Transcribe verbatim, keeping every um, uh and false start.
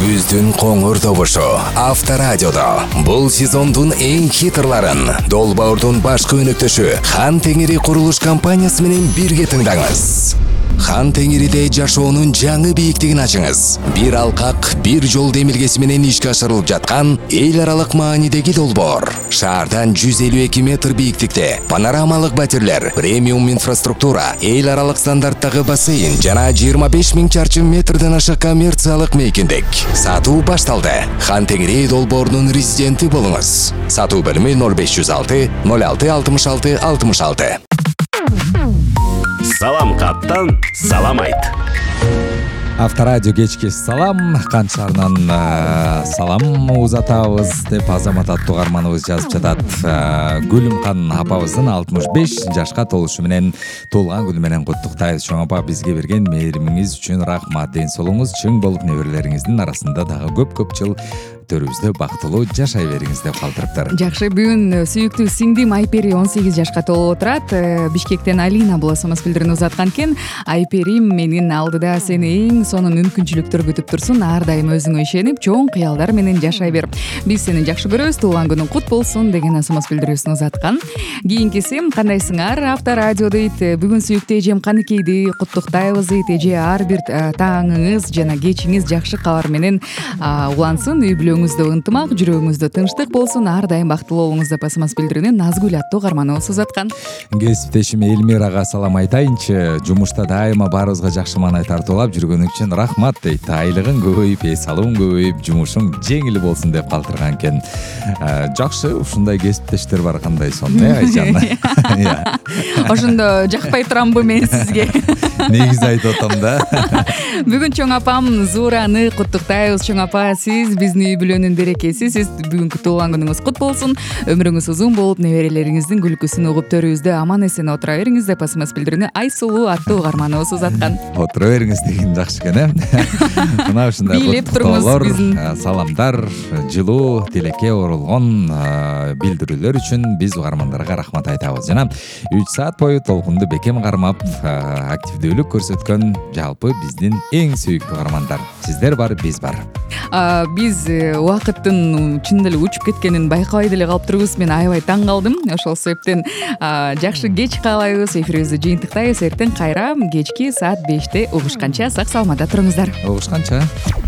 Күздүн коңур добушу Авторадиодо. Бул сезондун эң хитрларын Долбоордун башкы өнөктөшү Хан Теңири курулуш компаниясы менен бирге тыңдаңыз. Хан Теңириде жашоонун жаңы бийиктигин ачыңыз. Бир алкак, бир жол демилгеси менен ишке ашырылып жаткан эл аралык маанидеги долбоор. Шаардан жүз элүү эки метр бийиктикте панорамалык батирлер, премиум инфраструктура, эл аралык стандарттагы бассейн жана жыйырма беш миң чарчы метрден ашык коммерциялык мейкиндик. Сатуу башталды. Хан Теңири долбоорунун резиденти болуңуз. Сатуу бөлүмү ноль беш жүз алты ноль алты алтымыш алты алтымыш алты. Салам каттан салам айт. Авторадио кечки салам, Кан шаарынан салам узатабыз деп Азамат аттуу угарманыбыз жазып жатат. Гүлүм Кан апабыздын алтымыш беш жашка толушу менен толган күнү менен куттуктайбыз. Чоң апа, бизге берген мээримиңиз үчүн рахмат. Ден соолугуңуз чың болуп, неберелериңиздин арасында дагы көп-көп жыл төрүбүздө бактылуу жашай бериңиз деп калтырыптыр. Жакшы, бүгүн сүйүктүү сиңдим Айпери он сегиз жашка толуп отурат. Бишкектен Алина бул смс билдирүүнү узаткан экен. Айперим, менин алдыда сени эң сонун мүмкүнчүлүктөр күтүп турсун. Ар дайым өзүңө ишенип, чоң кыялдар менен жашай бер. Биз сени жакшы көрөбүз. Туулган күнүң кут болсун деген смс билдирүүсүн узаткан. Кийинкиси, кандайсыңар? Авторадио дейт. Бүгүн сүйүктүү эжем Каныкейди куттуктайбыз дейт. Эже ар бир таңыңыз жана кечиңиз жакшы кабар менен улансын. Үй бүлөңүздө ынтымак, жүрөгүңүздө тынчтык болсун. Ар дайым бактылуу болуңуз деп смс билдирүүнү Назгүл аттуу угарманыбыз узаткан. Кесиптешим Элмирага салам айтайынчы. Жумушта дайыма баарыбызга жакшы маанай тартуулап жүргөнүң үчүн рахмат дейт. Айлыгың көбөйүп, эс алуың көбөйүп, жумушуң жеңил болсун деп калтырган экен. Жакшы, ушундай кесиптештер бар, кандай сонун, э, Айжан? Ошондо жакпай турамбы мен сизге? Негизи айтып атам да. Бүгүн чоң апам Зураны куттуктайбыз. Чоң апа, сиз биздин үй бүлөнүн берекеси. Сиз бүгүнкү туулган күнүңүз кут болсун. Өмүрүңүз узун болуп, неберелериңиздин күлкүсүн угуп төрүбүздө аман эсен отура бериңиз деп смс билдирүүнү Айсулуу аттуу угарманыбыз узаткан. Отура бериңиз деген жакшы экен, э? Мына ушундай куттуктоолор, саламдар, жылуу тилекке оролгон билдирүүлөр үчүн биз угармандарга рахмат айтабыз. Жана үч саат бою толкунду бекем кармап, активдүүлүк көрсөткөн жалпы биздин эң сүйүктүү угармандар. Сиздер бар, биз бар. Биз убакыттын чындап эле учуп кеткенин байкабай деле калып турбуз. Мен аябай таң калдым. Ошол себептен жакшы кеч каалайбыз. Эфирибизди жыйынтыктайбыз. Эртең кайра кечки саат беште угушканча сак саламатта туруңуздар. Угушканча.